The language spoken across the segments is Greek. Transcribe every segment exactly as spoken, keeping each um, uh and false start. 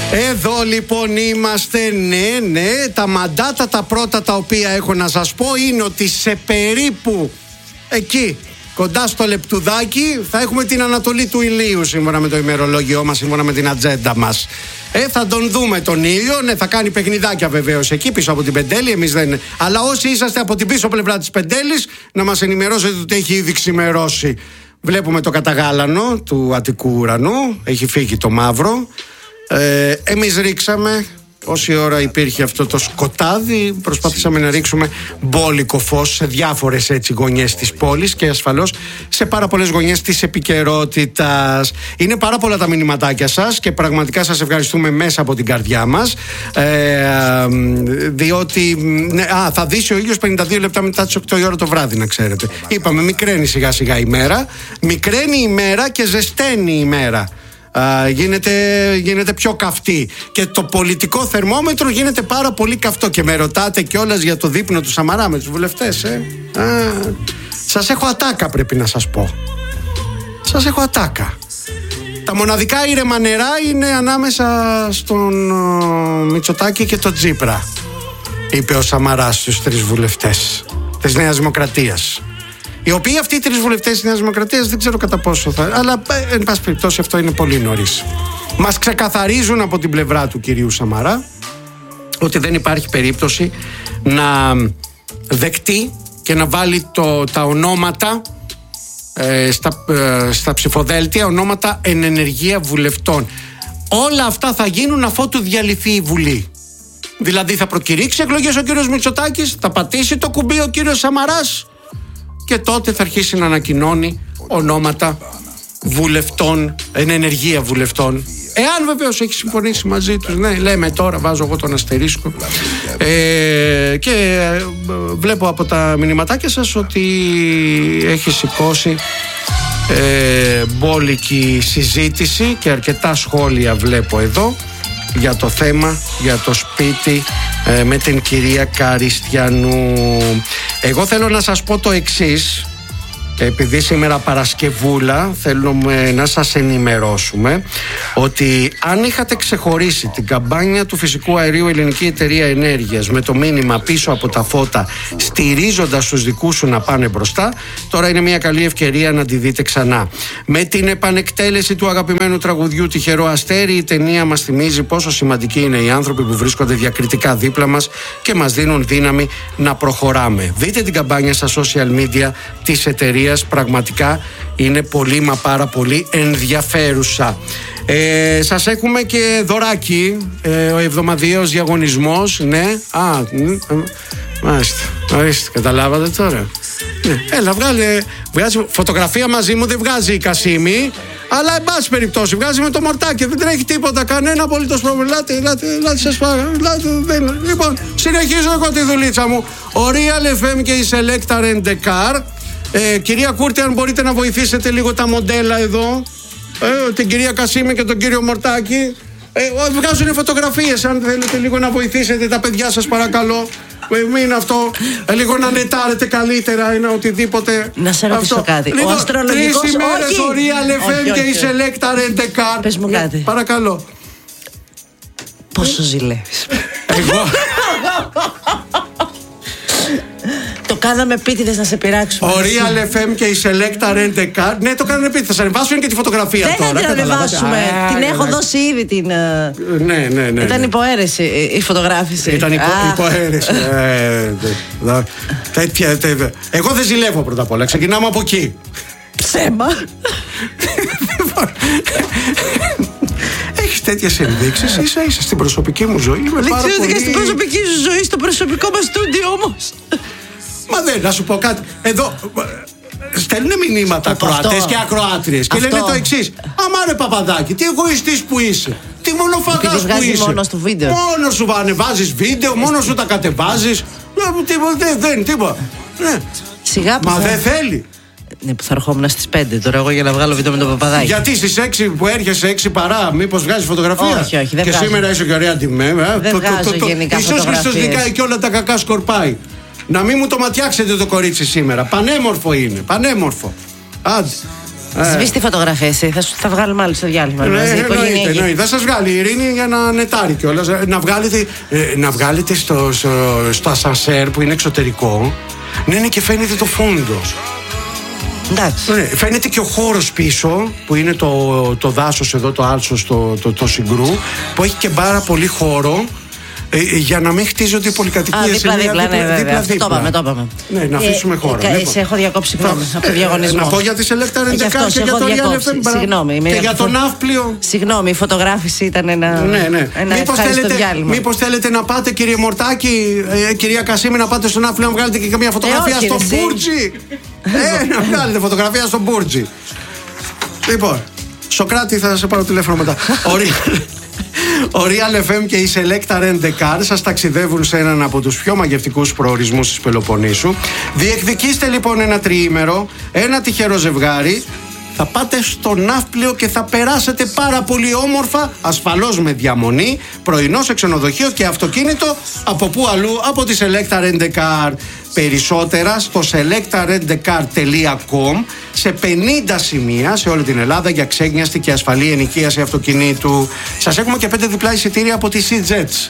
Εδώ λοιπόν είμαστε, ναι, ναι. Τα μαντάτα τα πρώτα τα οποία έχω να σας πω είναι ότι σε περίπου εκεί, κοντά στο λεπτουδάκι, θα έχουμε την ανατολή του ηλίου σύμφωνα με το ημερολόγιό μας, σύμφωνα με την ατζέντα μας. Ε, θα τον δούμε τον ήλιο, ναι, θα κάνει παιχνιδάκια βεβαίως εκεί πίσω από την Πεντέλη, εμείς δεν. Αλλά όσοι είσαστε από την πίσω πλευρά της Πεντέλης, να μας ενημερώσετε ότι έχει ήδη ξημερώσει. Βλέπουμε το καταγάλανο του Αττικού ουρανού, έχει φύγει το μαύρο. Ε, εμείς ρίξαμε, όση ώρα υπήρχε αυτό το σκοτάδι, προσπαθήσαμε να ρίξουμε μπόλικο φως σε διάφορες έτσι γωνιές της πόλης και ασφαλώς σε πάρα πολλές γωνιές της επικαιρότητας. Είναι πάρα πολλά τα μηνυματάκια σας και πραγματικά σας ευχαριστούμε μέσα από την καρδιά μας, ε, διότι ναι, α, θα δύσει ο ήλιος πενήντα δύο λεπτά μετά τις οκτώ η ώρα το βράδυ, να ξέρετε. Είπαμε μικραίνει σιγά σιγά η μέρα, μικραίνει η μέρα και ζεσταίνει η μέρα. Uh, γίνεται, γίνεται πιο καυτή και το πολιτικό θερμόμετρο γίνεται πάρα πολύ καυτό. Και με ρωτάτε κιόλας για το δείπνο του Σαμαρά με τους βουλευτές, ε? uh, Σας έχω ατάκα, πρέπει να σας πω. Σας έχω ατάκα. Τα μοναδικά ήρεμα νερά είναι ανάμεσα στον uh, Μητσοτάκη και τον Τσίπρα, είπε ο Σαμαράς στους τρεις βουλευτές της Νέας Δημοκρατίας. Οι οποίοι αυτοί οι τρεις βουλευτές της Νέας Δημοκρατίας δεν ξέρω κατά πόσο θα. Αλλά εν πάση περιπτώσει αυτό είναι πολύ νωρίς. Μας ξεκαθαρίζουν από την πλευρά του κυρίου Σαμαρά ότι δεν υπάρχει περίπτωση να δεκτεί και να βάλει το, τα ονόματα ε, στα, ε, στα ψηφοδέλτια, ονόματα εν ενεργεία βουλευτών. Όλα αυτά θα γίνουν αφότου διαλυθεί η Βουλή. Δηλαδή θα προκηρύξει εκλογές ο κύριος Μητσοτάκης, θα πατήσει το κουμπί ο κύριος Σαμαράς και τότε θα αρχίσει να ανακοινώνει ονόματα βουλευτών, εν ενεργεία βουλευτών. Εάν βεβαίως έχει συμφωνήσει μαζί τους, ναι, λέμε τώρα, βάζω εγώ τον αστερίσκο. Ε, και ε, βλέπω από τα μηνυματάκια σας ότι έχει σηκώσει ε, μπόλικη συζήτηση και αρκετά σχόλια βλέπω εδώ για το θέμα, για το σπίτι ε, με την κυρία Καριστιανού. Εγώ θέλω να σας πω το εξής, επειδή σήμερα Παρασκευούλα θέλουμε να σας ενημερώσουμε ότι αν είχατε ξεχωρίσει την καμπάνια του φυσικού αερίου Ελληνική Εταιρεία Ενέργειας με το μήνυμα πίσω από τα φώτα στηρίζοντας τους δικούς σου να πάνε μπροστά, τώρα είναι μια καλή ευκαιρία να τη δείτε ξανά. Με την επανεκτέλεση του αγαπημένου τραγουδιού Τυχερό Αστέρι, η ταινία μας θυμίζει πόσο σημαντικοί είναι οι άνθρωποι που βρίσκονται διακριτικά δίπλα μας και μας δίνουν δύναμη να προχωράμε. Δείτε την καμπάνια στα social media της εταιρείας, πραγματικά είναι πολύ μα πάρα πολύ ενδιαφέρουσα. Ε, σας έχουμε και δωράκι, ε, ο εβδομαδιαίος διαγωνισμός, ναι, α, μ, μάλιστα, ορίστε, καταλάβατε τώρα. Ναι, έλα, βγάλε, βγάζει φωτογραφία μαζί μου, δεν βγάζει η Κασίμη, αλλά εν πάση περιπτώσει βγάζει με το μορτάκι, δεν τρέχει τίποτα, κανένα απολύτως πρόβλημα. Ελάτε, ελάτε, ελάτε, σας πάω. Λοιπόν, συνεχίζω εγώ τη δουλίτσα μου. Ο Real εφ εμ και η Selecta Rent a Car. Ε, κυρία Κούρτη, αν μπορείτε να βοηθήσετε λίγο τα μοντέλα εδώ, ε, την κυρία Κασίμη και τον κύριο Μορτάκη. Ε, βγάζουν φωτογραφίες, αν θέλετε λίγο να βοηθήσετε τα παιδιά σας, παρακαλώ. Ε, μην αυτό, ε, λίγο να νετάρετε καλύτερα, ένα οτιδήποτε. Να σε ρωτήσω αυτό. Κάτι. Λοιπόν, ο αστρολογικός... Τρεις ημέρες ο Real εφ εμ και η Selecta Rent a Car. Πες μου κάτι. Παρακαλώ. Πόσο ζηλεύεις? Εγώ... Το κάναμε επίτηδες να σε πειράξουμε. Ο Real εφ εμ και η Selecta Rent a Car. Ναι, το κάνανε επίτηδες. Θα ανεβάσουν και τη φωτογραφία δεν τώρα. Δεν την ανεβάσουμε. Α, την α, έχω α, δώσει ήδη την. Ναι, ναι, ναι. Ήταν ναι. υποαίρεση η φωτογράφηση. Ήταν υπο, υποαίρεση. ε, δε, τέτοια, τέτοια. Εγώ δεν ζηλεύω πρώτα απ' όλα. Ξεκινάμε από εκεί. Ψέμα. Έχεις τέτοιες ενδείξεις ίσα ίσα στην προσωπική μου ζωή. Λεξιώθηκα πολύ... στην προσωπική σου ζωή, στο προσωπικό μας στούντιο όμως. Μα δεν, να σου πω κάτι. Εδώ στέλνουν μηνύματα ακροατές και ακροάτριες και λένε το εξής. Αμά ρε Παπαδάκη, τι εγωιστής που είσαι. Τι μονοφαγάς που είσαι. Μόνος του βίντεο. Μόνος σου ανεβάζεις βίντεο, μόνος σου τα κατεβάζεις. Δεν, δεν, τίποτα. Σιγά που Μα θα... δεν θέλει. Ναι, που θα ερχόμουν στις πέντε τώρα εγώ για να βγάλω βίντεο με τον Παπαδάκη. Γιατί στις έξι που έρχεσαι, έξι παρά, μήπως βγάζεις φωτογραφία? Όχι, όχι, δεν και βγάζω. σήμερα είσαι και ωραία τιμέ. Δεν το, βγάζω το, το, γενικά Ιησούς φωτογραφίες. Χριστός νικάει και όλα τα κακά σκορπάει. Να μην μου το ματιάξετε το κορίτσι σήμερα. Πανέμορφο είναι, πανέμορφο. Άντε. Σβήσει τη φωτογραφία εσύ, θα, θα βγάλουμε άλλη στο διάλειμμα. Ναι, εννοείται, εννοείται. Θα σας βγάλει η Ειρήνη για να νετάρει κιόλας. Να βγάλετε, να βγάλετε στο, στο, στο ασανσέρ που είναι εξωτερικό. Ναι, ναι, και φαίνεται το φόντο. Εντάξει. Ναι, φαίνεται και ο χώρος πίσω που είναι το, το δάσος εδώ, το άλσος, το, το, το Συγκρού, που έχει και πάρα πολύ χώρο. Ε, για να μην χτίζονται οι πολυκατοικίες. Δίπλα, δίπλα, ναι, βέβαια. Δίπλα, δίπλα. Το είπαμε, το είπαμε. Ναι, να αφήσουμε ε, χώρο. Ε, λοιπόν. Σε έχω διακόψει συγγνώμη από το διαγωνισμό. Ε, να πω για τη Selecta Rent-A-Car και για το Real εφ εμ. Συγγνώμη. Και για τον ναύπλιο. Συγγνώμη, η φωτογράφηση ήταν ένα, ναι, ναι. ένα μήπως ευχάριστο θέλετε, διάλειμμα. Μήπως θέλετε να πάτε, κύριε Μορτάκη, ε, κυρία Κασίμη, να πάτε στον ναύπλιο να βγάλετε και καμία φωτογραφία ε, στο Μπούρτζι. Ε, να βγάλετε φωτογραφία στο Μπούρτζι. Λοιπόν, Σοκράτη, θα σε πάρω τηλέφωνο μετά. Ο Real εφ εμ και η Selecta Rent-A-Car σας ταξιδεύουν σε έναν από τους πιο μαγευτικούς προορισμούς της Πελοποννήσου. Διεκδικήστε λοιπόν ένα τριήμερο, ένα τυχερό ζευγάρι. Θα πάτε στο ναύπλιο και θα περάσετε πάρα πολύ όμορφα, ασφαλώς με διαμονή, πρωινό σε ξενοδοχείο και αυτοκίνητο. Από πού αλλού? Από τη Selecta Rent-A-Car. Περισσότερα στο selecta rent a car τελεία com, σε πενήντα σημεία σε όλη την Ελλάδα για ξέγνιαστη και ασφαλή ενοικίαση αυτοκινήτου. Σας έχουμε και πέντε διπλά εισιτήρια από τη SeaJets.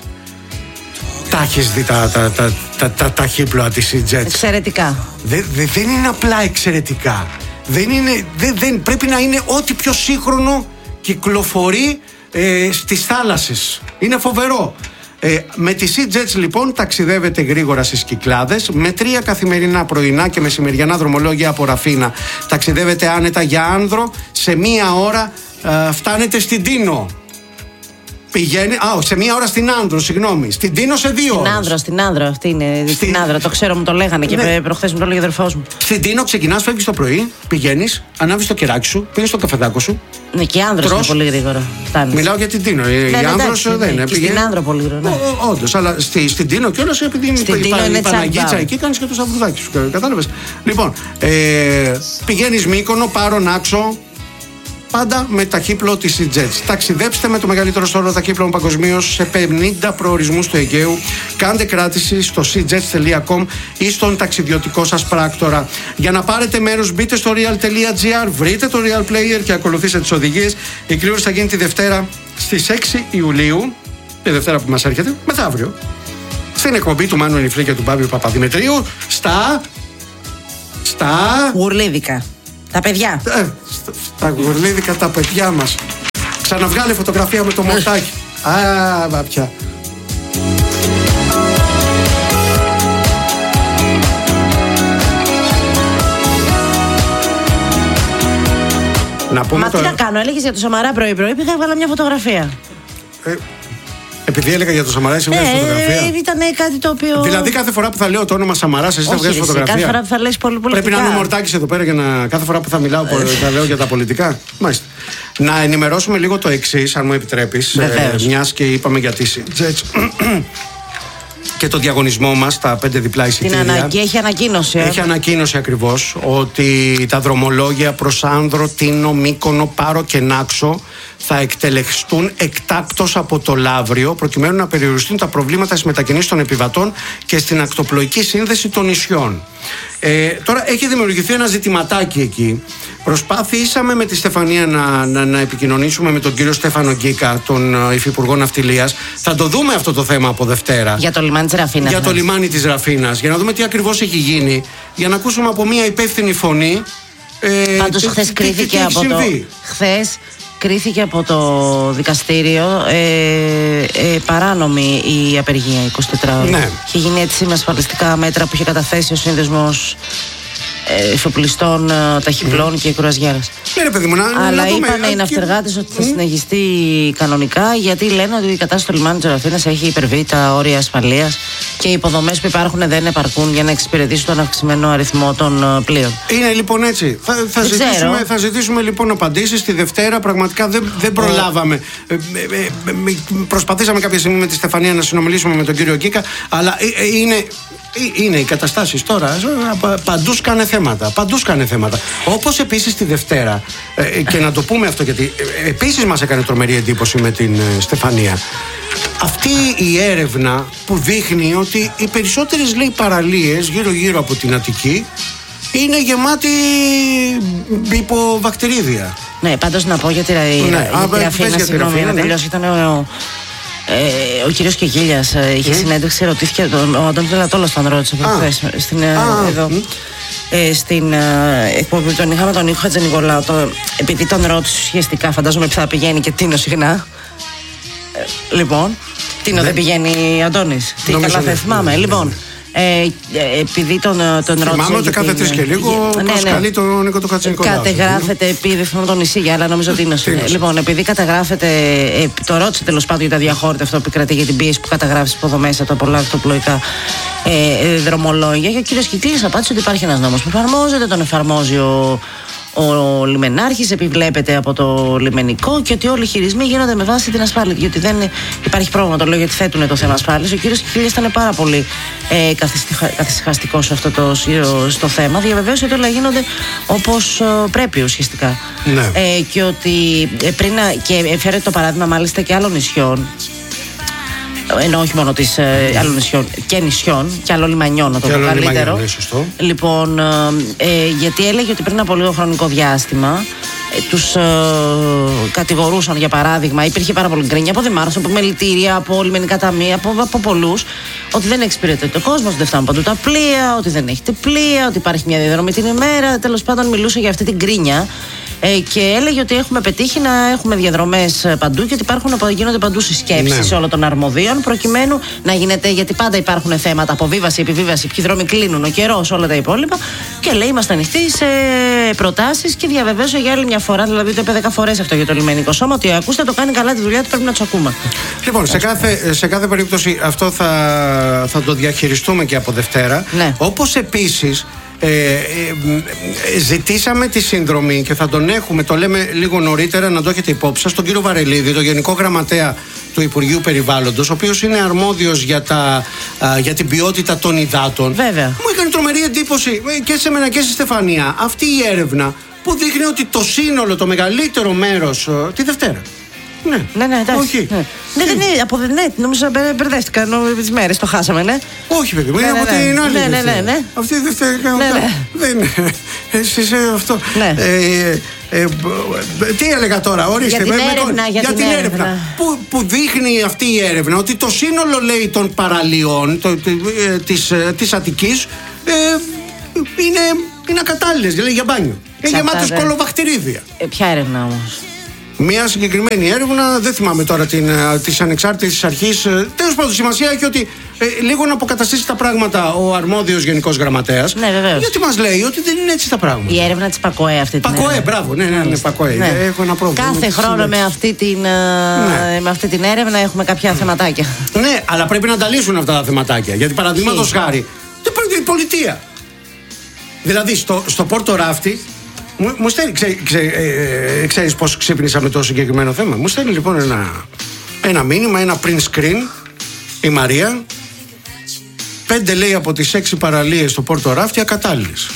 Τα έχεις δει τα, τα, τα, τα, τα ταχύπλοα της SeaJets? Εξαιρετικά. Δε, δε, δεν είναι απλά εξαιρετικά. Δεν είναι, δε, δεν, πρέπει να είναι ό,τι πιο σύγχρονο κυκλοφορεί ε, στις θάλασσες. Είναι φοβερό. Ε, με τη SeaJets λοιπόν ταξιδεύετε γρήγορα στις Κυκλάδες, με τρία καθημερινά πρωινά και μεσημεριανά δρομολόγια από Ραφίνα. Ταξιδεύετε άνετα για Άνδρο, σε μία ώρα ε, φτάνετε στην Τίνο. Πηγαίνει, α, σε μία ώρα στην Άνδρο, συγγνώμη. Στην Τίνο σε δύο ώρες. Στην Άνδρο, στην Άνδρο, αυτή είναι. Στην, στην Άνδρο, το ξέρω, μου το λέγανε και ναι. προχθές μου το έλεγε ο αδερφός μου. Στην Τίνο ξεκινάς, φεύγεις το πρωί, πηγαίνεις, ανάβεις το κεράκι σου, πίνεις το καφεδάκο σου. Ναι, και η Άνδρος είναι πολύ γρήγορα. Φτάνεις. Μιλάω για την Τίνο. Ναι, η ναι, Άνδρος ναι, δεν είναι. Και στην Άνδρο πολύ γρήγορα. Ναι. Όντως, αλλά στη, στην Τίνο κιόλας επειδή είναι η Παναγίτσα εκεί, κάνεις και το σαβρουδάκι σου. Κατάλαβες. Λοιπόν, ε, πηγαίνεις Μύκονο, Πάρο, Νάξο. Πάντα με ταχύπλο της SeaJets. Ταξιδέψτε με το μεγαλύτερο στόλο ταχύπλων παγκοσμίως σε πενήντα προορισμούς του Αιγαίου. Κάντε κράτηση στο seajets τελεία com ή στον ταξιδιωτικό σας πράκτορα. Για να πάρετε μέρος, μπείτε στο real τελεία gr, βρείτε το Real Player και ακολουθήστε τις οδηγίες. Η κλήρωση θα γίνει τη Δευτέρα στις έξι Ιουλίου, τη Δευτέρα που μας έρχεται, μεθαύριο, στην εκπομπή του Μάνου Νιφλή και του Μπάμπη Παπαδημητρίου, στα. στα. Γουρλίδικα. Τα παιδιά. Ε, στα, στα γουρλίδικα τα παιδιά μας. Ξαναβγάλε φωτογραφία με το Μορτάκι. Α, βαπιά. Να πούμε Μα το... τι να κάνω, έλεγες για το Σαμαρά πρωί-πρωί, πήγα έβγαλα μια φωτογραφία. Ε, επειδή έλεγα για το Σαμαρά, εσύ βγάζεις ε, φωτογραφία. Ε, ήταν κάτι το οποίο. Δηλαδή κάθε φορά που θα λέω το όνομα Σαμαρά, εσύ θα βγάζεις φωτογραφία. Κάθε φορά που θα λες πολύ πολιτικά. Πρέπει να είναι ο Μορτάκης εδώ πέρα για να. Κάθε φορά που θα μιλάω, θα λέω για τα πολιτικά. Μάλιστα. Να ενημερώσουμε λίγο το εξής, αν μου επιτρέπεις. Ε, μιας και είπαμε για τις SeaJets και το διαγωνισμό μας, τα πέντε διπλά εισιτήρια. Την αναγκή έχει ανακοίνωση. Έχει ανακοίνωση ακριβώς ότι τα δρομολόγια προς Άνδρο, Τίνο, Μύκονο, Πάρο και Νάξο θα εκτελεχστούν εκτάκτως από το Λαύριο, προκειμένου να περιοριστούν τα προβλήματα στις μετακινήσεις των επιβατών και στην ακτοπλοϊκή σύνδεση των νησιών. Ε, τώρα έχει δημιουργηθεί ένα ζητηματάκι εκεί. Προσπάθησαμε με τη Στεφανία να, να, να επικοινωνήσουμε με τον κύριο Στέφανο Γκίκα, τον υφυπουργό ναυτιλίας. Θα το δούμε αυτό το θέμα από Δευτέρα. Για το λιμάνι της Ραφίνας. Για το λιμάνι της Ραφίνας. Για να δούμε τι ακριβώς έχει γίνει. Για να ακούσουμε από μια υπεύθυνη φωνή. Ε, Πάντως χθες κρίθηκε από το. Χθες κρίθηκε από το δικαστήριο ε, ε, παράνομη η απεργία εικοσιτετράωρη. Ναι. Είχε γίνει έτσι με ασφαλιστικά μέτρα που είχε καταθέσει ο σύνδεσμος ε, εφοπλιστών ε, ταχυπλών mm. και κρουαζιέρας. Ναι, παιδί μου, να, αλλά να είπαν οι ναυτεργάτες ότι θα συνεχιστεί κανονικά, γιατί λένε ότι η κατάσταση του λιμάνι της Ραφίνας έχει υπερβεί τα όρια ασφαλείας και οι υποδομές που υπάρχουν δεν επαρκούν για να εξυπηρετήσουν τον αυξημένο αριθμό των πλοίων. Είναι λοιπόν έτσι. Θα, θα, ζητήσουμε, θα ζητήσουμε λοιπόν απαντήσεις τη Δευτέρα. Πραγματικά δεν, δεν προλάβαμε. Ε, ε, ε, ε, προσπαθήσαμε κάποια στιγμή με τη Στεφανία να συνομιλήσουμε με τον κύριο Κίκα, αλλά ε, ε, είναι. Είναι οι καταστάσεις τώρα, παντού σκάνε θέματα, παντού σκάνε θέματα. Όπως επίσης τη Δευτέρα, και να το πούμε αυτό γιατί επίσης μας έκανε τρομερή εντύπωση με την Στεφανία, αυτή η έρευνα που δείχνει ότι οι περισσότερες, λέει, παραλίες γύρω γύρω από την Αττική είναι γεμάτη υποβακτηρίδια. Ναι, πάντως να πω για τη Ραφίνα, συγγνώμη, να τελειώσει. Ήταν ο, ε, ο κύριος Κεγίλιας, είχε mm. συνέντευξη, ρωτήθηκε, ο Αντώνης Δελατόλος τον ρώτησε προχθές, ah. στην, ah. εδώ. Mm. Ε, στην ε, εκπομπή τον είχαμε τον Νίκο Χατζηνικολάου, επειδή τον ρώτησε ουσιαστικά, φαντάζομαι θα πηγαίνει και Τίνο συχνά. Ε, λοιπόν, Τίνο δεν, δεν πηγαίνει Αντώνης, τι καλά θα θυμάμαι. Ναι, λοιπόν, ε, επειδή τον, τον ρώτησε. Θυμάμαι ότι κάθε τρεις και λίγο ναι, προσκαλεί ναι. τον Νίκο του Χατζηνικολάου. Κατεγράφεται, επειδή δεν θυμάμαι τον νησί, αλλά νομίζω ότι είναι. Λοιπόν, επειδή καταγράφεται, ε, το ρώτησε τέλος πάντων για τα διαχώρητα αυτό που επικρατεί για την πίεση που καταγράφει στις υποδομές από τα πολλά αυτοπλοϊκά ε, δρομολόγια. Και ο κύριος Κυκλής απάντησε ότι υπάρχει ένας νόμος που εφαρμόζεται, τον εφαρμόζει ο. Ο λιμενάρχης επιβλέπεται από το λιμενικό και ότι όλοι οι χειρισμοί γίνονται με βάση την ασφάλεια. Γιατί δεν υπάρχει πρόβλημα, το λέω γιατί θέτουν το θέμα ασφάλειας. Ο κύριος Κιχίλιας ήταν πάρα πολύ ε, καθησυχαστικός σε αυτό το στο θέμα. Διαβεβαίωσε ότι όλα γίνονται όπως ε, πρέπει ουσιαστικά. Ναι. Ε, και ότι ε, πριν και φέρεται το παράδειγμα μάλιστα και άλλων νησιών. Ενώ όχι μόνο της ε, άλλων νησιών και νησιών και άλλων λιμανιών, να το πω καλύτερο. Λοιπόν, ε, γιατί έλεγε ότι πριν από λίγο χρονικό διάστημα ε, τους ε, κατηγορούσαν, για παράδειγμα, υπήρχε πάρα πολύ γκρίνια από δημάρχους, από μελητήρια, από λιμενικά ταμεία, από, από πολλούς, ότι δεν εξυπηρετείται ο κόσμος, ότι δεν φτάνουν παντού τα πλοία, ότι δεν έχετε πλοία, ότι υπάρχει μια διαδρομή την ημέρα. Τέλος πάντων, μιλούσε για αυτή την γκρίνια. Ε, και έλεγε ότι έχουμε πετύχει να έχουμε διαδρομές παντού και ότι υπάρχουν, γίνονται παντού συσκέψεις ναι. όλων των αρμοδίων προκειμένου να γίνεται, γιατί πάντα υπάρχουν θέματα, αποβίβαση, επιβίβαση, ποιοι δρόμοι κλείνουν, ο καιρός, όλα τα υπόλοιπα. Και λέει, είμαστε ανοιχτοί σε προτάσεις και διαβεβαίωσε για άλλη μια φορά, δηλαδή το είπε δέκα φορές αυτό για το λιμενικό σώμα, ότι ακούστε, το κάνει καλά τη δουλειά του, πρέπει να του ακούμε. Λοιπόν, σε κάθε, σε κάθε περίπτωση αυτό θα, θα το διαχειριστούμε και από Δευτέρα. Ναι. Όπως επίσης. Ε, ε, ε, ζητήσαμε τη συνδρομή και θα τον έχουμε, το λέμε λίγο νωρίτερα να το έχετε υπόψη σας, τον κύριο Βαρελίδη, τον Γενικό Γραμματέα του Υπουργείου Περιβάλλοντος, ο οποίος είναι αρμόδιος για, τα, α, για την ποιότητα των υδάτων. Βέβαια. Μου έκανε τρομερή εντύπωση και σε μένα και στη Στεφανία αυτή η έρευνα που δείχνει ότι το σύνολο, το μεγαλύτερο μέρος τη Δευτέρα. Ναι, ναι, ναι, εντάξει. Όχι. Ναι, ναι, δεν είναι, από, ναι, νομίζω να μπερδεύτηκα τις μέρες, το χάσαμε, ναι. Όχι, παιδί μου, είναι από την άλλη. Ναι, ναι, ναι, ναι. Αυτή η Δευτέρα. Δεν είναι. Εσείς αυτό. Τι έλεγα τώρα, ορίστε. Για την έρευνα. Για την έρευνα. Που δείχνει αυτή η έρευνα ότι το σύνολο, λέει, των παραλίων της Αττικής είναι ακατάλληλες, δηλαδή για μπάνιο. Είναι γεμάτος κολοβακτηρίδια. Ποια έρευνα όμως? Μια συγκεκριμένη έρευνα, δεν θυμάμαι τώρα την, της ανεξάρτητης αρχής. Τέλος πάντων, σημασία έχει ότι ε, λίγο να αποκαταστήσει τα πράγματα ο αρμόδιος Γενικός Γραμματέας. Ναι, βεβαίως. Γιατί μας λέει ότι δεν είναι έτσι τα πράγματα. Η έρευνα της ΠΑΚΟΕ αυτή την Πακοέ, μπράβο, ναι, ναι, ναι, Πακοέ. Ναι. Έχω ένα πρόβλημα. Κάθε χρόνο με αυτή, την, ναι. με αυτή την έρευνα έχουμε κάποια ναι. θεματάκια. Ναι, αλλά πρέπει να τα λύσουν αυτά τα θεματάκια. Γιατί παραδείγματος χάρη, δεν πρέπει η πολιτεία. Δηλαδή στο, στο Πόρτο Ράφτη. Μου, μου στέλνει, ξέ, ξέ, ε, ξέρεις πώς ξύπνησα με το συγκεκριμένο θέμα. Μου στέλνει λοιπόν ένα, ένα μήνυμα, ένα print screen η Μαρία. Πέντε, λέει, από τις έξι παραλίες στο Πόρτο Ράφτη ακατάλληλες.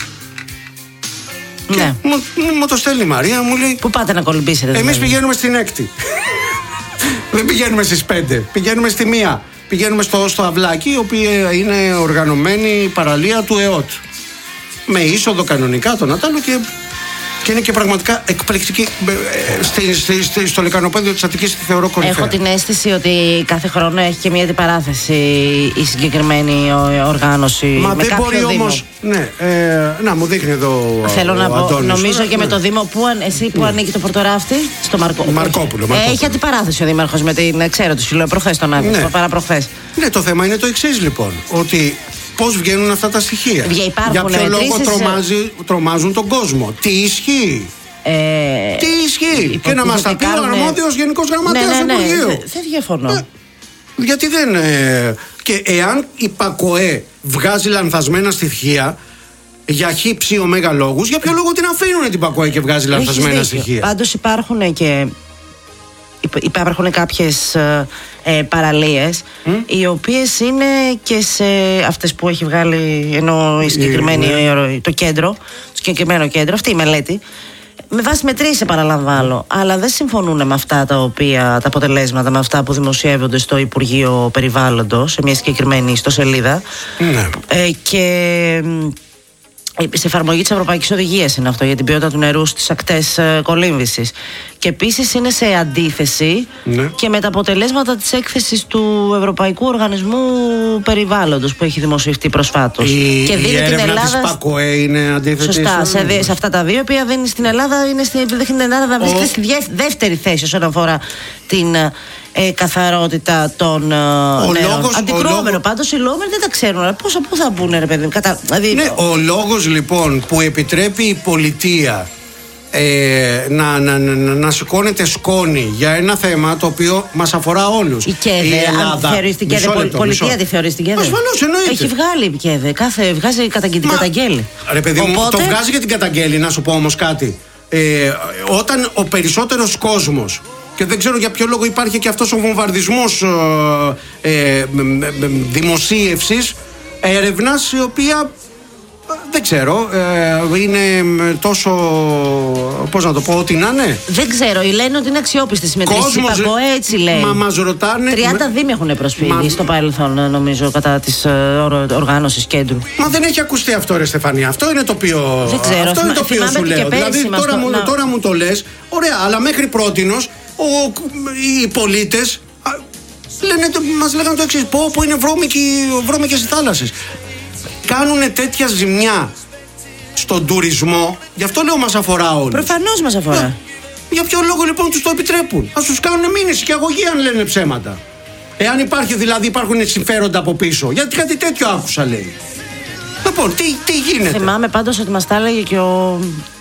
Ναι. Μου, μου, μου το στέλνει η Μαρία, μου λέει. Πού πάτε να κολυμπήσετε? Εμείς δηλαδή πηγαίνουμε στην έκτη. Δεν πηγαίνουμε στις πέντε, πηγαίνουμε στη μία. Πηγαίνουμε στο, στο Αυλάκι, η οποία είναι οργανωμένη η παραλία του ΕΟΤ. Με είσοδο κανονικά τον Ατάλο και. Και είναι και πραγματικά εκπληκτική. Στη, στη, στη, στο λεκανοπέδιο της Αττικής τη θεωρώ κορυφαία. Έχω την αίσθηση ότι κάθε χρόνο έχει και μια αντιπαράθεση η συγκεκριμένη οργάνωση. Μα με δεν μπορεί όμως. Ναι, ε, να μου δείχνει εδώ. Θέλω ο, να ο πω, Αντώνης, νομίζω τώρα, και ναι. με το Δήμο. Που, εσύ που ναι. ανήκει το Πορτοράφτη, στο Μαρκό, Μαρκόπουλο. Μαρκόπουλο. Έχει αντιπαράθεση ο Δήμαρχος με την. Ξέρω, του λέω προχθές τον άκουσα. Ναι. Παραπροχθές. Ναι, το θέμα είναι το εξής λοιπόν. Ότι. Πώς βγαίνουν αυτά τα στοιχεία? Για ποιο λόγο τρομάζει, τρομάζουν τον κόσμο? Τι ισχύει? Ε, Τι ισχύει? Και να μας τα πει ο αρμόδιος Γενικός Γραμματέας του ναι, ναι, Υπουργείου. Ναι, δεν διαφωνώ. Ε, γιατί δεν. Ε, και εάν η ΠΑΚΟΕ βγάζει λανθασμένα στοιχεία για χ ψ ωμέγα λόγους, για ποιο λόγο την αφήνουν την ΠΑΚΟΕ και βγάζει λανθασμένα στοιχεία? Πάντως υπάρχουν και. Υπάρχουν κάποιες ε, παραλίες mm. οι οποίες είναι και σε αυτές που έχει βγάλει, ενώ η συγκεκριμένη, yeah. το κέντρο, το συγκεκριμένο κέντρο, αυτή η μελέτη, με βάση μετρήσεις επαναλαμβάνω, αλλά δεν συμφωνούν με αυτά τα οποία, τα αποτελέσματα, με αυτά που δημοσιεύονται στο Υπουργείο Περιβάλλοντος, σε μια συγκεκριμένη ιστοσελίδα. Mm. Ε, και σε εφαρμογή της Ευρωπαϊκής Οδηγίας είναι αυτό για την ποιότητα του νερού στις ακτές ε, κολύμβησης. Και επίσης είναι σε αντίθεση ναι. και με τα αποτελέσματα της έκθεσης του Ευρωπαϊκού Οργανισμού Περιβάλλοντος που έχει δημοσιευτεί προσφάτως. Η, και δίνει η έρευνα την Ελλάδα. Της ΠΑΚΟΕ είναι αντίθετη. Σωστά. Σε, δε, σε αυτά τα δύο, η οποία δίνει στην Ελλάδα, είναι στη, δείχνει την Ελλάδα να βρίσκεται στη δεύτερη θέση όσον αφορά την ε, καθαρότητα των ο νερών. Λόγος, αντικρουόμενο. λόγο... Πάντως οι λόγοι δεν τα ξέρουν. Αλλά πόσο, πού θα μπουν, ρε παιδί μου. Κατα... Δηλαδή... Ναι, ο λόγος λοιπόν που επιτρέπει η πολιτεία ε, να, να, να, να σηκώνεται σκόνη για ένα θέμα το οποίο μας αφορά όλους. Η ΚΕΔΕ, αν θεωρείς την ΚΕΔΕ, λεπτό, πολιτεία τη θεωρείς την ΚΕΔΕ. Ασφαλώς, εννοείται. Έχει βγάλει η ΚΕΔΕ, κάθε, βγάζει την Μα, καταγγέλει. Ρε παιδί μου, Οπότε... το βγάζει για την καταγγέλει, να σου πω όμως κάτι. Ε, όταν ο περισσότερος κόσμος, και δεν ξέρω για ποιο λόγο υπάρχει και αυτός ο βομβαρδισμός ε, ε, δημοσίευσης έρευνας, η οποία δεν ξέρω, ε, είναι τόσο, πώς να το πω, ότι να είναι. Δεν ξέρω, λένε ότι είναι αξιόπιστη συμμετρήσεις. Η ΠΑΚΟΕ έτσι λέει. Μα μας ρωτάνε. τριάντα δήμοι έχουν προσφύγει μα... στο παρελθόν, νομίζω, κατά της ε, οργάνωσης κέντρου. Μα δεν έχει ακουστεί αυτό, ρε Στεφανία. Αυτό είναι το οποίο, δεν ξέρω, αυτό είναι το οποίο σου λέω. Δηλαδή τώρα, μου, να... τώρα μου το λες, ωραία, αλλά μέχρι πρότινος ο, οι πολίτες λένε, μας λέγανε το εξής: πω, πω είναι βρώμικες οι θάλασσες. Κάνουνε τέτοια ζημιά στον τουρισμό, γι' αυτό λέω μας αφορά όλους. Προφανώς μας αφορά. Για, για ποιο λόγο λοιπόν τους το επιτρέπουν? Ας τους κάνουν μήνυση και αγωγή αν λένε ψέματα. Εάν υπάρχει δηλαδή, υπάρχουν συμφέροντα από πίσω. Γιατί κάτι τέτοιο άκουσα, λέει. Λοιπόν, τι, τι γίνεται? Θυμάμαι πάντως ότι μας τα έλεγε και ο...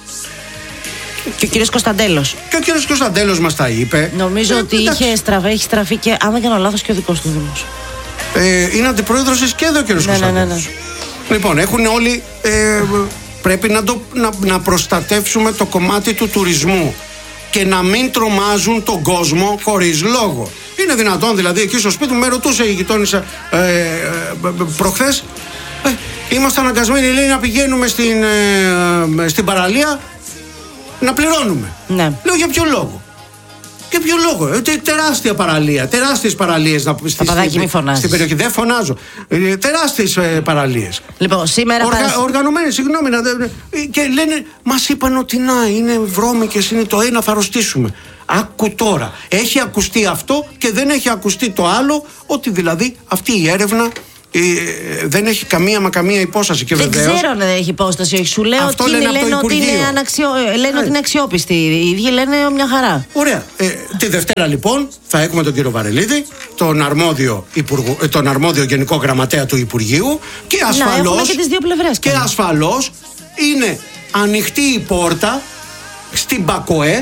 Και ο κύριος Κωνσταντέλος. Και ο κύριος Κωνσταντέλος μας τα είπε. Νομίζω ε, ότι είχε στραβέ, έχει στραφεί και, αν δεν κάνω λάθος, και ο δικός του Δήμος. Ε, είναι αντιπρόεδρος της ΚΕΔΕ ο κύριος ναι, Κωνσταντέλος. Ναι, ναι, ναι. Λοιπόν, έχουν όλοι. Ε, πρέπει να, το, να, να προστατεύσουμε το κομμάτι του τουρισμού και να μην τρομάζουν τον κόσμο χωρίς λόγο. Είναι δυνατόν δηλαδή εκεί στο σπίτι μου, με ρωτούσε η γειτόνισσα ε, ε, προχθές. Ε, είμαστε αναγκασμένοι, λέει, να πηγαίνουμε στην, ε, στην παραλία να πληρώνουμε. Ναι. Λέω, για ποιο λόγο? Για ποιο λόγο? Ε, τεράστια παραλία, τεράστιες παραλίες να πει. Παπαδάκι, μη φωνάζεις. Στην περιοχή, δεν φωνάζω. Ε, τεράστιες ε, παραλίες. Λοιπόν, σήμερα. Οργα, παρασ... Οργανωμένες, συγγνώμη. Να, και λένε, μας είπαν ότι να είναι βρώμικες, είναι το ένα, θα αρρωστήσουμε. Άκου τώρα. Έχει ακουστεί αυτό και δεν έχει ακουστεί το άλλο, ότι δηλαδή αυτή η έρευνα. Ε, δεν έχει καμία μα καμία υπόσταση. Και δεν βεβαίως, ξέρω αν δεν έχει υπόσταση. Όχι, σου λέω αυτό ότι λένε, λένε, ότι είναι, αναξιο... λένε ότι είναι αξιόπιστη. Οι ίδιοι λένε μια χαρά. Ωραία. Ε, τη Δευτέρα λοιπόν θα έχουμε τον κύριο Βαρελίδη, τον αρμόδιο, υπουργο... τον αρμόδιο Γενικό Γραμματέα του Υπουργείου, και ασφαλώς και, τις δύο πλευρές, και ασφαλώς είναι ανοιχτή η πόρτα στην ΠΑΚΟΕ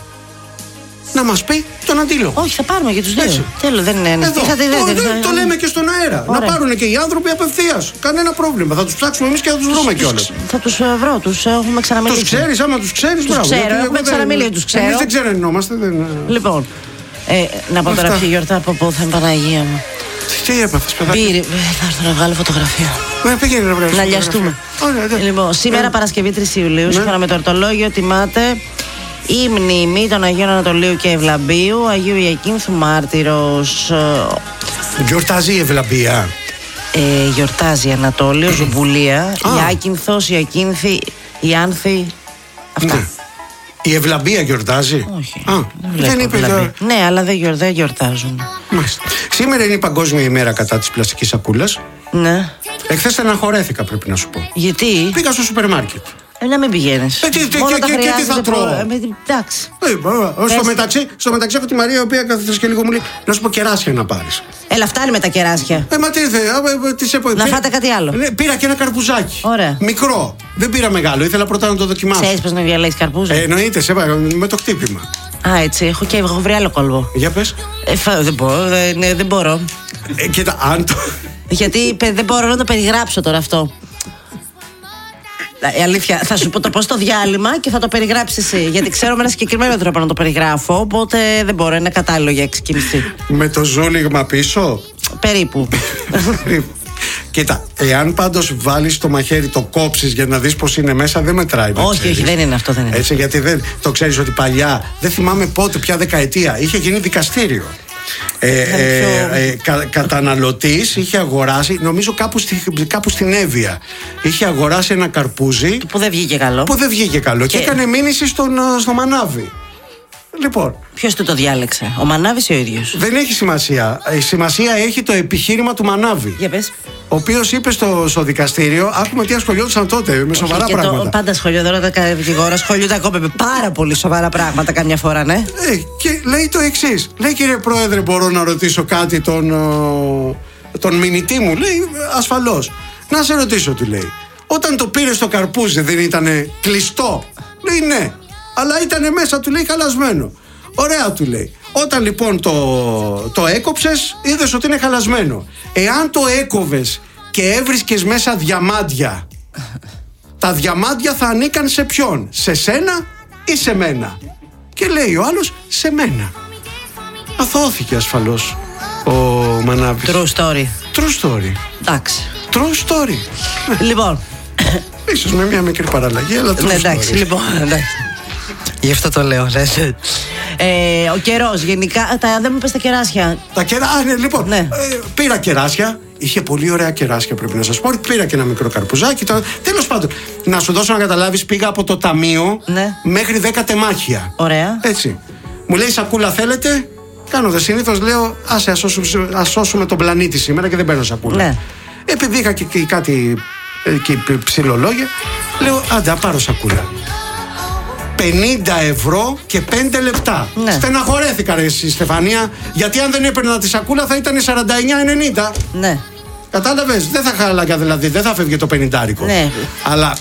να μας πει τον αντίλογο. Όχι, θα πάρουμε και τους δύο. Τέλος, δεν είναι ανοιχτή. Το, το, το λέμε και στον αέρα. Ωραία. Να πάρουν και οι άνθρωποι απευθείας. Κανένα πρόβλημα. Θα τους ψάξουμε εμείς και θα τους βρούμε κιόλας. Θα τους βρω, τους έχουμε ξαναμιλήσει. Τους ξέρεις, άμα τους ξέρεις, τους μπράβο. Ξέρω, έχουμε ξαναμιλήσει, τους ξέρω. Εμείς δεν ξερενόμαστε. Δεν... Λοιπόν, ε, να πω τώρα ποιο γιορτά από πού θα είναι, Παναγία μου. Τι έπαθες, παιδάκι? Μπήρε, θα έρθω να βγάλω φωτογραφία. Ε, πήγαινε να βγάλω. Να λιαστούμε. Λοιπόν, σήμερα Παρασκευή τρεις Ιουλίου, σύμφωνα με το ορτολόγιο, τιμάται η μνήμη των Αγίων Ανατολίου και Ευλαμπίου, Αγίου Ιακίνθου Μάρτυρος. Γιορτάζει η Ευλαμπία. Ε, γιορτάζει Ανατόλιο, Ζουμπουλία, Ιακίνθος, Ιακίνθη, Ιάνθη. Αυτά. Ναι. Η Ευλαμπία γιορτάζει? Όχι. Α, δεν είπε για... Ναι, αλλά δεν, γιορ, δεν γιορτάζουν. Μάλιστα. Σήμερα είναι η Παγκόσμια ημέρα κατά της πλαστικής σακούλας. Ναι. Εχθές στεναχωρέθηκα, πρέπει να σου πω. Γιατί? Πήγα στο σούπερ μάρκετ. Ε, να μην πηγαίνεις. Ε, τι, και, και, και, και τι θα τρώω? Ε, εντάξει. Ε, στο, μεταξύ, στο μεταξύ έχω τη Μαρία, η οποία κάθε και λίγο μου λέει, να σου πω κεράσια να πάρεις. Έλα, φτάνει με τα κεράσια. Ε, μα τι ήρθε, τι πω, να φάτε κάτι άλλο. Ε, πήρα και ένα καρπουζάκι. Ωραία. Μικρό. Δεν πήρα μεγάλο, ήθελα πρώτα να το δοκιμάσω. Ξέρεις πώς να διαλέγεις καρπούζα? Ε, εννοείται, σε με το χτύπημα. Α, έτσι, έχω και έχω βρει άλλο κόλπο. Για πες. Ε, φα, δεν μπορώ. Δεν, ναι, δεν μπορώ. Ε, κοίτα, αν το. Γιατί δεν μπορώ να το περιγράψω τώρα αυτό. Η αλήθεια, θα σου πω το πω στο διάλειμμα και θα το περιγράψεις εσύ. Γιατί ξέρω με ένα συγκεκριμένο τρόπο να το περιγράφω. Οπότε δεν μπορώ, είναι κατάλληλο για εξοικείωση. Με το ζούλιγμα πίσω. Περίπου. Κοίτα, εάν πάντως βάλεις το μαχαίρι, το κόψεις για να δεις πως είναι μέσα, δεν μετράει. Όχι, όχι, δεν είναι αυτό, δεν είναι. Έτσι, γιατί δεν το ξέρεις ότι παλιά, δεν θυμάμαι πότε, ποια δεκαετία, είχε γίνει δικαστήριο. ε, ε, ε, κα, καταναλωτής είχε αγοράσει, νομίζω κάπου, στη, κάπου στην Εύβοια, είχε αγοράσει ένα καρπούζι που δεν βγήκε καλό. Που δεν βγήκε καλό και, και έκανε μήνυση στον, στο Μανάβη. Λοιπόν. Ποιος του το διάλεξε, ο Μανάβης ή ο ίδιος? Δεν έχει σημασία. Η σημασία έχει το επιχείρημα του Μανάβη. Για πες. Ο οποίος είπε στο, στο δικαστήριο, άκουμε τι ασχολιόντουσαν τότε με σοβαρά και πράγματα. Το, πάντα σχολιόταν τα δικηγόρα, ασχολούνται ακόμα με πάρα πολύ σοβαρά πράγματα καμιά φορά, ναι. Ε, και λέει το εξής. Λέει, κύριε Πρόεδρε, μπορώ να ρωτήσω κάτι τον, τον μηνυτή μου? Λέει, ασφαλώς. Να σε ρωτήσω, του λέει. Όταν το πήρε στο καρπούζι, δεν ήταν κλειστό? Λέει, ναι. Αλλά ήταν μέσα, του λέει, χαλασμένο. Ωραία, του λέει. Όταν λοιπόν το, το έκοψες, είδες ότι είναι χαλασμένο. Εάν το έκοβες και έβρισκες μέσα διαμάντια, τα διαμάντια θα ανήκαν σε ποιον? Σε σένα ή σε μένα? Και λέει ο άλλος, σε μένα. Αθώθηκε ασφαλώς ο Μανάβης. True story. True story. Εντάξει. True story. Λοιπόν. Ίσως με μια μικρή παραλλαγή, αλλά true ναι, story. εντάξει, λοιπόν, εντάξει. Γι' αυτό το λέω, ναι. Ε, ο καιρός, γενικά. Τα, δεν μου πες τα κεράσια. Τα κεράσια, ναι, λοιπόν. Ναι. Ε, πήρα κεράσια. Είχε πολύ ωραία κεράσια, πρέπει να σας πω. Πήρα και ένα μικρό καρπουζάκι. Το... Τέλος πάντων, να σου δώσω να καταλάβεις, πήγα από το ταμείο, ναι, μέχρι δέκα τεμάχια. Ωραία. Έτσι. Μου λέει, σακούλα θέλετε? Κάνω δε συνήθως, λέω, άσε, ας σώσουμε, ας σώσουμε τον πλανήτη σήμερα και δεν παίρνω σακούλα. Ναι. Επειδή είχα και, και κάτι και ψιλολόγια, λέω, άντε, πάρω σακούλα. πενήντα ευρώ και πέντε λεπτά. Ναι. Στεναχωρέθηκα, ρε εσύ, Στεφανία, γιατί αν δεν έπαιρνα τη σακούλα θα ήταν σαράντα εννιά ενενήντα. Ναι. Κατάλαβες, δεν θα χάλαγα δηλαδή, δεν θα φεύγε το πενηντάρικο. Ναι. Αλλά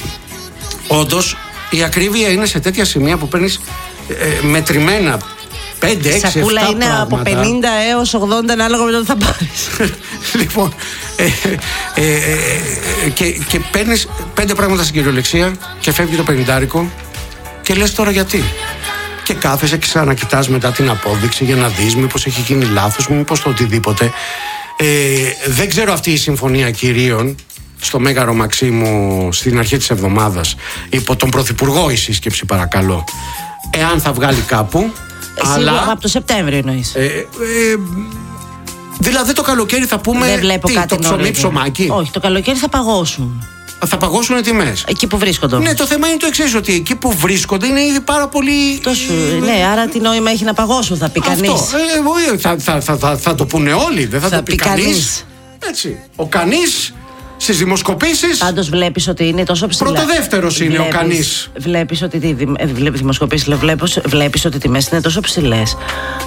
όντως η ακρίβεια είναι σε τέτοια σημεία που παίρνεις ε, μετρημένα πέντε, έξι, σακούλα επτά είναι πράγματα. Από πενήντα έως ογδόντα ανάλογα με το τι θα πάρεις. Λοιπόν, ε, ε, ε, ε, και, και παίρνεις πέντε πράγματα στην κυριολεξία και φεύγει το πενηντάρικο. Και λες τώρα γιατί? Και κάθεσαι και ξανακοιτάς μετά την απόδειξη για να δεις μήπως έχει γίνει λάθος, μήπως το οτιδήποτε. Ε, δεν ξέρω αυτή η συμφωνία κυρίων στο Μέγαρο Μαξίμου στην αρχή της εβδομάδας, υπό τον Πρωθυπουργό η σύσκεψη, παρακαλώ, εάν θα βγάλει κάπου. Εσύ αλλά από το Σεπτέμβριο εννοείς? Ε, ε, δηλαδή το καλοκαίρι θα πούμε. Δεν βλέπω τι, κάτι το ψωμί ψωμάκι? Όχι, το καλοκαίρι θα παγώσουν. Θα παγώσουν οι τιμές. Εκεί που βρίσκονται. Ναι, το θέμα είναι το εξής, ότι εκεί που βρίσκονται είναι ήδη πάρα πολύ. Τόσο, ναι, άρα τι νόημα έχει να παγώσουν, θα πει κανείς. Ε, θα, θα, θα, θα, θα το πούνε όλοι, δεν θα, θα το πει κανείς. Έτσι. Ο κανείς στις δημοσκοπήσεις. Πάντως βλέπεις ότι είναι τόσο ψηλά. Πρωτοδεύτερος είναι βλέπεις, ο κανείς. Βλέπεις ότι, δημοσκοπήσεις, βλέπεις ότι οι τιμές είναι τόσο ψηλές.